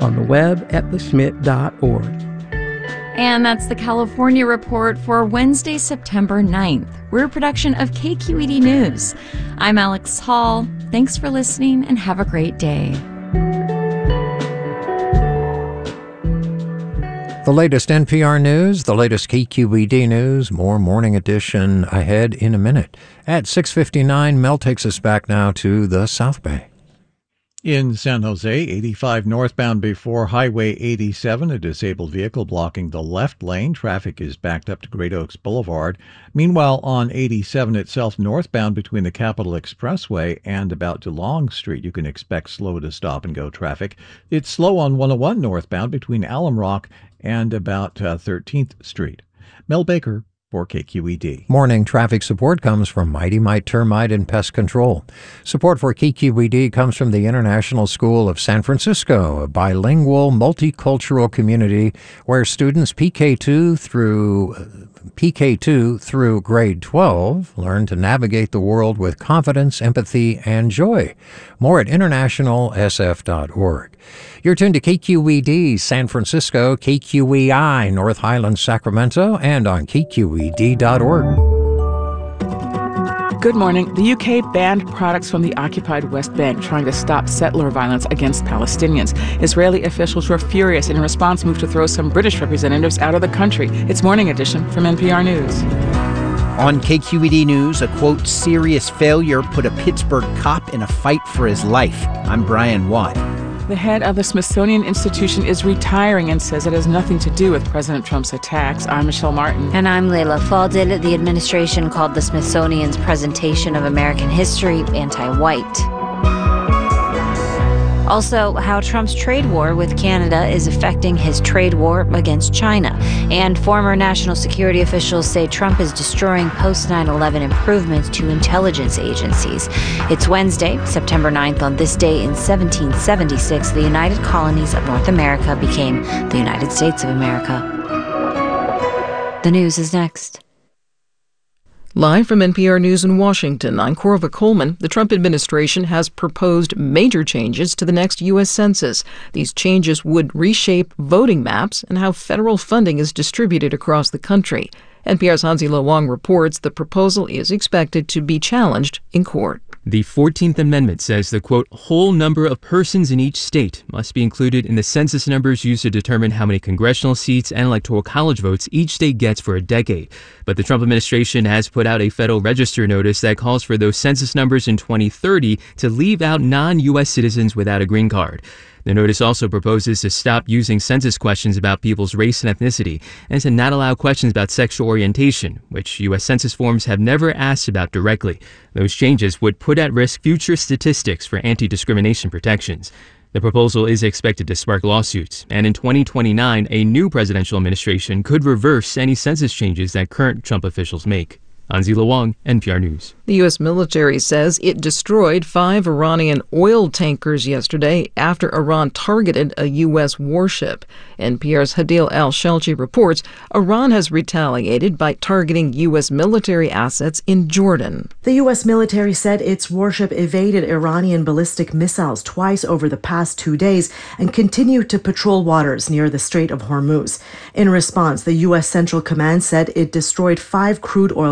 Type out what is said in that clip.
on the web at theschmidt.org. And that's the California Report for Wednesday, September 9th. We're a production of KQED News. I'm Alex Hall. Thanks for listening and have a great day. The latest NPR news, the latest KQED news, more Morning Edition ahead in a minute. At 6:59, Mel takes us back now to the South Bay. In San Jose, 85 northbound before Highway 87, a disabled vehicle blocking the left lane. Traffic is backed up to Great Oaks Boulevard. Meanwhile, on 87 itself, northbound between the Capitol Expressway and about DeLong Street, you can expect slow to stop and go traffic. It's slow on 101 northbound between Alum Rock and about 13th Street. Mel Baker for KQED. Morning traffic support comes from Mighty Mite Termite and Pest Control. Support for KQED comes from the International School of San Francisco, a bilingual, multicultural community where students PK2 through grade 12 learn to navigate the world with confidence, empathy, and joy. More at internationalsf.org. You're tuned to KQED San Francisco, KQEI North Highlands, Sacramento, and on KQED.org. Good morning. The UK banned products from the occupied West Bank, trying to stop settler violence against Palestinians. Israeli officials were furious and in response moved to throw some British representatives out of the country. It's Morning Edition from NPR News. On KQED News, a, quote, serious failure put a Pittsburgh cop in a fight for his life. I'm Brian Watt. The head of the Smithsonian Institution is retiring and says it has nothing to do with President Trump's attacks. I'm Michelle Martin. And I'm Leila Fadel. The administration called the Smithsonian's presentation of American history anti-white. Also, how Trump's trade war with Canada is affecting his trade war against China. And former national security officials say Trump is destroying post-9/11 improvements to intelligence agencies. It's Wednesday, September 9th. On this day in 1776, the United Colonies of North America became the United States of America. The news is next. Live from NPR News in Washington, I'm Corva Coleman. The Trump administration has proposed major changes to the next U.S. Census. These changes would reshape voting maps and how federal funding is distributed across the country. NPR's Hansi Lo Wang reports the proposal is expected to be challenged in court. The 14th Amendment says the, quote, whole number of persons in each state must be included in the census numbers used to determine how many congressional seats and electoral college votes each state gets for a decade. But the Trump administration has put out a Federal Register notice that calls for those census numbers in 2030 to leave out non-U.S. citizens without a green card. The notice also proposes to stop using census questions about people's race and ethnicity and to not allow questions about sexual orientation, which U.S. Census forms have never asked about directly. Those changes would put at risk future statistics for anti-discrimination protections. The proposal is expected to spark lawsuits, and in 2029, a new presidential administration could reverse any census changes that current Trump officials make. Hansi Lo Wang, NPR News. The U.S. military says it destroyed 5 Iranian oil tankers yesterday after Iran targeted a U.S. warship. NPR's Hadil Al-Shelchi reports Iran has retaliated by targeting U.S. military assets in Jordan. The U.S. military said its warship evaded Iranian ballistic missiles twice over the past 2 days and continued to patrol waters near the Strait of Hormuz. In response, the U.S. Central Command said it destroyed 5 crude oil